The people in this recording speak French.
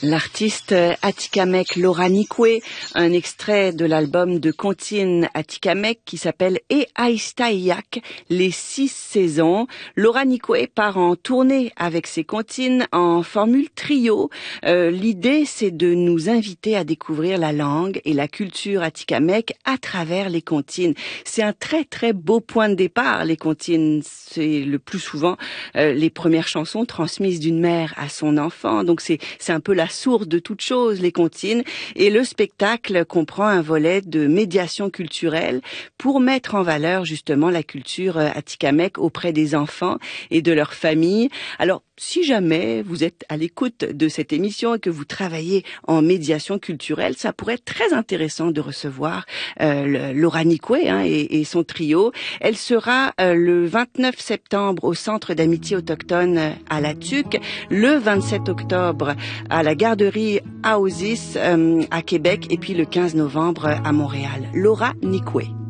L'artiste atikamekw Laura Nikwe, un extrait de l'album de comptines atikamekw qui s'appelle E Aïstaïak, les 6 saisons. Laura Nikwe part en tournée avec ses comptines en formule trio. L'idée, c'est de nous inviter à découvrir la langue et la culture atikamekw à travers les comptines. C'est un très très beau point de départ, les comptines. C'est le plus souvent les premières chansons transmises d'une mère à son enfant. Donc c'est un peu la source de toute chose, les comptines, et le spectacle comprend un volet de médiation culturelle pour mettre en valeur justement la culture atikamekw auprès des enfants et de leurs familles. Alors, si jamais vous êtes à l'écoute de cette émission et que vous travaillez en médiation culturelle, ça pourrait être très intéressant de recevoir Laura Nikwe et son trio. Elle sera le 29 septembre au Centre d'amitié autochtone à La Tuque, le 27 octobre à la garderie Aosis à Québec et puis le 15 novembre à Montréal. Laura Nikwe.